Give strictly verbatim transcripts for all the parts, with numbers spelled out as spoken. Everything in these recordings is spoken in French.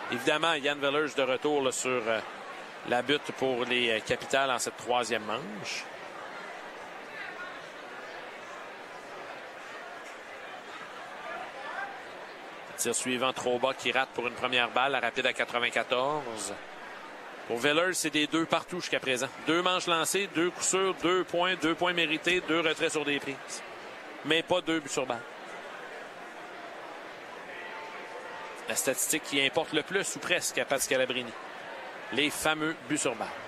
Évidemment, Yann Villers de retour là, sur euh, la butte pour les euh, Capitals en cette troisième manche. Tir suivant trop bas qui rate pour une première balle, la rapide à quatre-vingt-quatorze. Pour Villers, c'est des deux partout jusqu'à présent. Deux manches lancées, deux coups sûrs, deux points, deux points mérités, deux retraits sur des prises. Mais pas deux buts sur balle. La statistique qui importe le plus, ou presque, à Pat Scalabrini. Les fameux buts sur balle.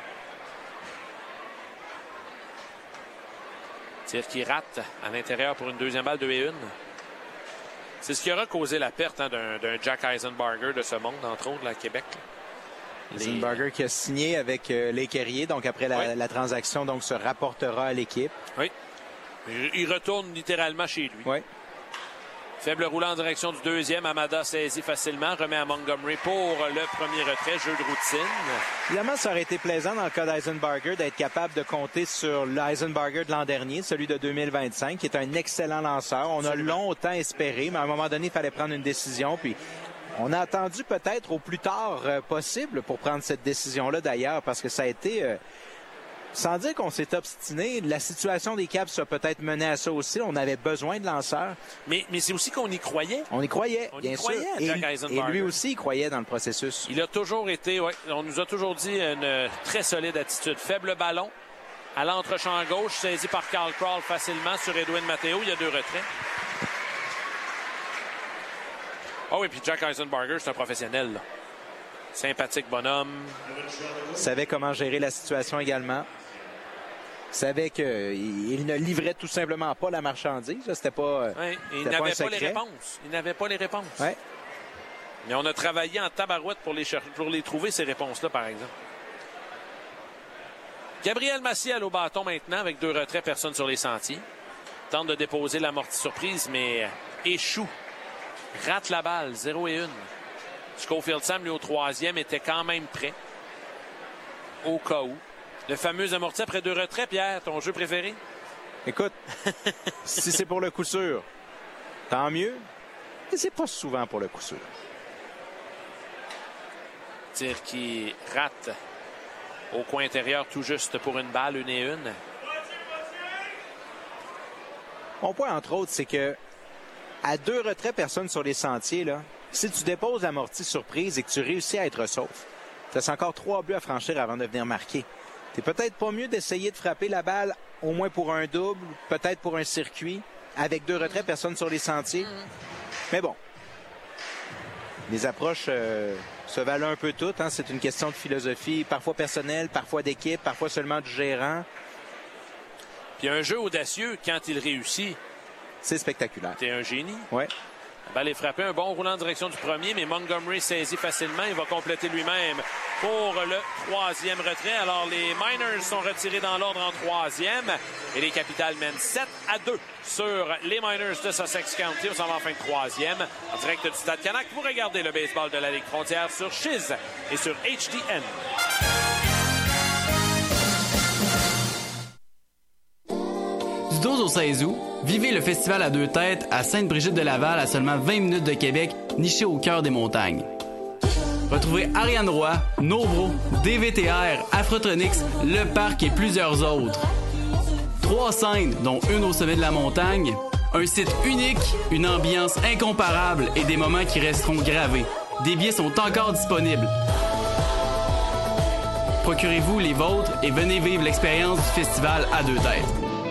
Tir qui rate à l'intérieur pour une deuxième balle, deux et une. C'est ce qui aura causé la perte hein, d'un, d'un Jack Eisenbarger de ce monde, entre autres, là, à Québec. Les... Eisenbarger qui a signé avec euh, les Carriers, donc après la, oui. la transaction, donc se rapportera à l'équipe. Oui. Il retourne littéralement chez lui. Oui. Faible roulant en direction du deuxième. Amada saisit facilement. Remet à Montgomery pour le premier retrait. Jeu de routine. Évidemment, ça aurait été plaisant dans le cas d'Eisenbarger d'être capable de compter sur l'Eisenbarger de l'an dernier, celui de deux mille vingt-cinq, qui est un excellent lanceur. On Absolument. a longtemps espéré, mais à un moment donné, il fallait prendre une décision. Puis on a attendu peut-être au plus tard euh, possible pour prendre cette décision-là d'ailleurs, parce que ça a été... Euh, Sans dire qu'on s'est obstiné, la situation des Caps a peut-être mené à ça aussi. On avait besoin de lanceurs. Mais, mais c'est aussi qu'on y croyait. On y croyait, on bien y sûr. croyait à Jack et, Eisenbarger. Et lui aussi, il croyait dans le processus. Il a toujours été, ouais, on nous a toujours dit une très solide attitude. Faible ballon à l'entre-champ gauche, saisi par Carl Crawl facilement sur Edwin Matteo. Il y a deux retraits. Ah oh oui, puis Jack Eisenbarger, c'est un professionnel, là. Sympathique bonhomme. Il savait comment gérer la situation également. Il savait qu'il ne livrait tout simplement pas la marchandise. C'était pas. Oui, il n'avait pas, pas les réponses. Il n'avait pas les réponses. Ouais. Mais on a travaillé en tabarouette pour les, pour les trouver, ces réponses-là, par exemple. Gabriel Maciel au bâton maintenant, avec deux retraits, personne sur les sentiers. Tente de déposer l'amorti surprise, mais échoue. Rate la balle, zéro et une. Schofield Sam, lui, au troisième, était quand même prêt. Au cas où. Le fameux amorti après deux retraits, Pierre, ton jeu préféré? Écoute, si c'est pour le coup sûr, tant mieux. Mais c'est pas souvent pour le coup sûr. Tir qui rate au coin intérieur tout juste pour une balle, une et une. Mon point, entre autres, c'est que à deux retraits, personne sur les sentiers, là, si tu déposes l'amorti surprise et que tu réussis à être sauf, tu as encore trois buts à franchir avant de venir marquer. C'est peut-être pas mieux d'essayer de frapper la balle au moins pour un double, peut-être pour un circuit, avec deux retraits, personne sur les sentiers. Mais bon, les approches euh, se valent un peu toutes. Hein? C'est une question de philosophie, parfois personnelle, parfois d'équipe, parfois seulement du gérant. Puis un jeu audacieux, quand il réussit, c'est spectaculaire. T'es un génie. Ouais. La balle est frappée, un bon roulant en direction du premier, mais Montgomery saisit facilement. Il va compléter lui-même pour le troisième retrait. Alors, les Miners sont retirés dans l'ordre en troisième. Et les Capitals mènent sept à deux sur les Miners de Sussex County. On s'en va en fin de troisième. En direct du Stade Canac, vous regardez le baseball de la Ligue Frontière sur Chiz et sur H D N. Du douze au seize août, vivez le festival à deux têtes à Sainte-Brigitte-de-Laval à seulement vingt minutes de Québec, niché au cœur des montagnes. Retrouvez Ariane Roy, Nobro, D V T R, Afrotronics, Le Parc et plusieurs autres. Trois scènes, dont une au sommet de la montagne, un site unique, une ambiance incomparable et des moments qui resteront gravés. Des billets sont encore disponibles. Procurez-vous les vôtres et venez vivre l'expérience du festival à deux têtes.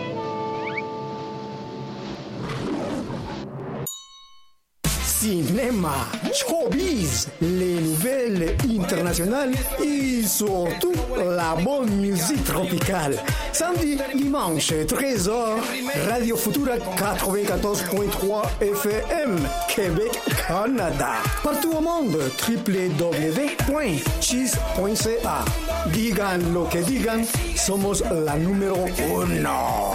Cinéma, showbiz, les nouvelles internationales et surtout la bonne musique tropicale. Samedi, dimanche, treize heures, Radio Futura quatre-vingt-quatorze point trois F M, Québec, Canada. Partout au monde, w w w point chiz point c a. Digan lo que digan, somos la número uno.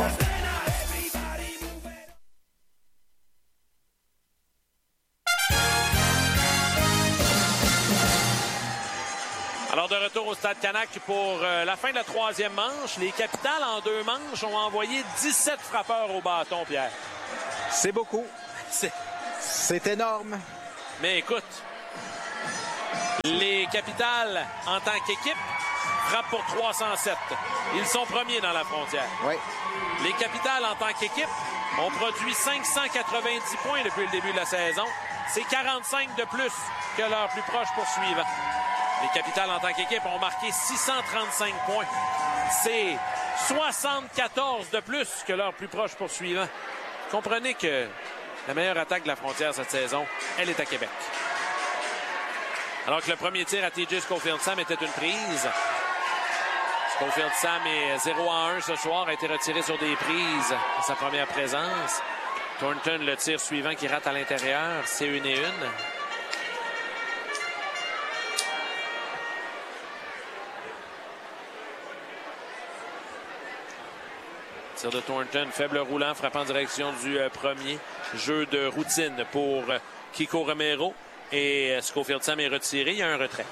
Alors, de retour au Stade Canac pour euh, la fin de la troisième manche. Les Capitals, en deux manches, ont envoyé dix-sept frappeurs au bâton, Pierre. C'est beaucoup. C'est, c'est énorme. Mais écoute, les Capitals, en tant qu'équipe, frappent pour trois cent sept. Ils sont premiers dans la frontière. Oui. Les Capitals, en tant qu'équipe, ont produit cinq cent quatre-vingt-dix points depuis le début de la saison. C'est quarante-cinq de plus que leur plus proche poursuivant. Les Capitals, en tant qu'équipe, ont marqué six cent trente-cinq points. C'est soixante-quatorze de plus que leur plus proche poursuivant. Comprenez que la meilleure attaque de la frontière cette saison, elle est à Québec. Alors que le premier tir à T J Schofield-Sam était une prise. Schofield-Sam est zéro à un ce soir, a été retiré sur des prises à sa première présence. Thornton, le tir suivant qui rate à l'intérieur, c'est une et une. Tir de Thornton, faible roulant, frappant en direction du euh, premier. Jeu de routine pour euh, Kiko Romero. Et euh, Schofield-Sam est retiré. Il y a un retrait.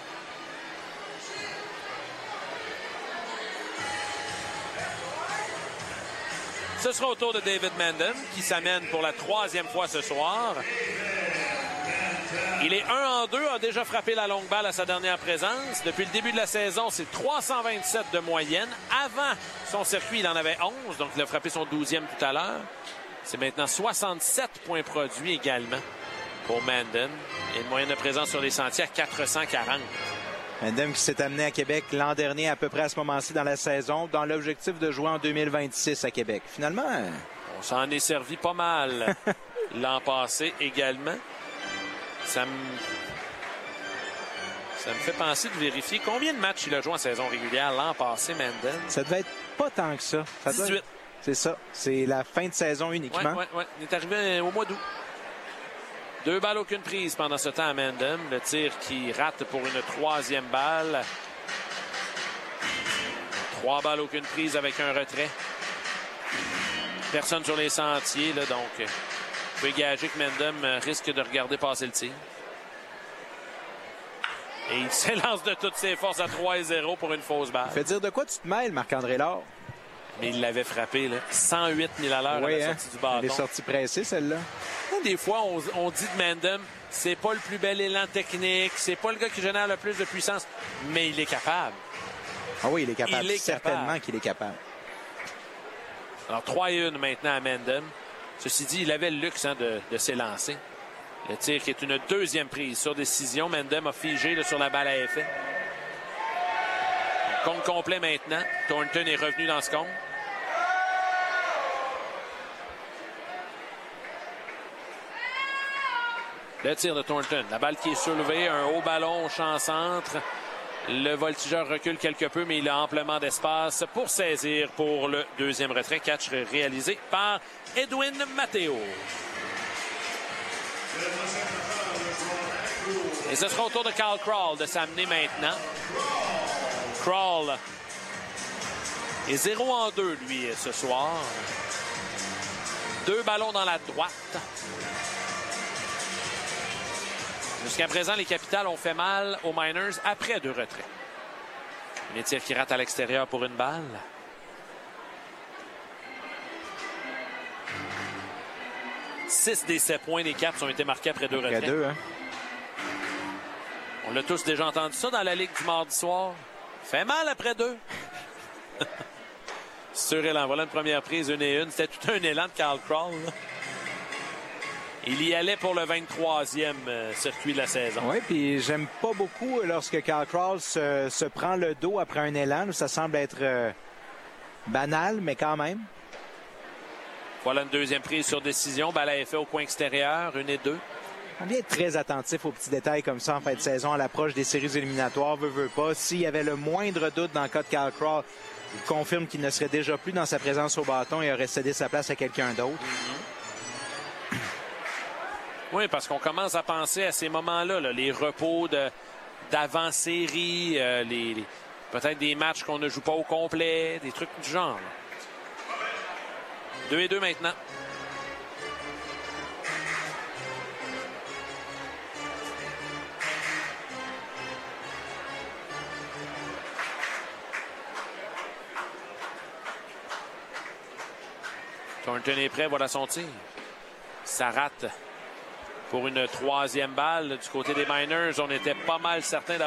Ce sera au tour de David Manden qui s'amène pour la troisième fois ce soir. Il est un en deux, a déjà frappé la longue balle à sa dernière présence. Depuis le début de la saison, c'est trois cent vingt-sept de moyenne. Avant son circuit, il en avait onze, donc il a frappé son douzième tout à l'heure. C'est maintenant soixante-sept points produits également pour Manden. Et une moyenne de présence sur les sentiers à quatre cent quarante. Manden qui s'est amené à Québec l'an dernier à peu près à ce moment-ci dans la saison, dans l'objectif de jouer en deux mille vingt-six à Québec. Finalement... On s'en est servi pas mal l'an passé également. Ça me... Ça me fait penser de vérifier combien de matchs il a joué en saison régulière l'an passé, Manden. Ça devait être pas tant que ça. ça dix-huit. Être... C'est ça. C'est la fin de saison uniquement. Oui, oui, oui. Il est arrivé au mois d'août. Deux balles, aucune prise pendant ce temps à Manden. Le tir qui rate pour une troisième balle. Trois balles, aucune prise avec un retrait. Personne sur les sentiers, là, donc... On peut gager que Manden risque de regarder passer le tir. Et il s'élance de toutes ses forces à trois à zéro pour une fausse balle. Fait dire de quoi tu te mêles, Marc-André Lard? Mais il l'avait frappé, là. cent huit mille à l'heure oui, à la hein? sortie du bâton. Elle est sortie pressée, celle-là. Des fois, on, on dit de Manden, c'est pas le plus bel élan technique, c'est pas le gars qui génère le plus de puissance, mais il est capable. Ah oui, il est capable. Il est Certainement capable. qu'il est capable. Alors, trois à un maintenant à Manden. Ceci dit, il avait le luxe hein, de, de s'élancer. Le tir qui est une deuxième prise sur décision. Manden a figé là, sur la balle à effet. Compte complet maintenant. Thornton est revenu dans ce compte. Le tir de Thornton. La balle qui est soulevée. Un haut ballon au champ centre. Le voltigeur recule quelque peu, mais il a amplement d'espace pour saisir pour le deuxième retrait. Catch réalisé par Edwin Matteo. Et ce sera au tour de Kyle Crawl de s'amener maintenant. Crawl est zéro en deux, lui, ce soir. Deux ballons dans la droite. Jusqu'à présent, les Capitals ont fait mal aux Miners après deux retraits. Les tirs qui ratent à l'extérieur pour une balle. Six des sept points des Caps ont été marqués après deux après retraits. Deux, hein? On l'a tous déjà entendu ça dans la Ligue du mardi soir. Fait mal après deux. Sur élan. Voilà une première prise, une et une. C'était tout un élan de Kyle Crawl. Là. Il y allait pour le vingt-troisième euh, circuit de la saison. Oui, puis j'aime pas beaucoup lorsque Kyle Crawl se, se prend le dos après un élan. Ça semble être euh, banal, mais quand même. Voilà une deuxième prise sur décision. Balle à effet au coin extérieur, une et deux. On vient être très attentif aux petits détails comme ça en fin de saison à l'approche des séries éliminatoires. Veut, veut pas. S'il y avait le moindre doute dans le cas de Kyle Crawl, il confirme qu'il ne serait déjà plus dans sa présence au bâton et aurait cédé sa place à quelqu'un d'autre. Mm-hmm. Oui, parce qu'on commence à penser à ces moments-là, là, les repos de, d'avant-série, euh, les, les, peut-être des matchs qu'on ne joue pas au complet, des trucs du genre. Là. Deux et deux maintenant. Thornton est prêt, voilà son tir. Ça rate pour une troisième balle. Du côté des Miners, on était pas mal certains d'avoir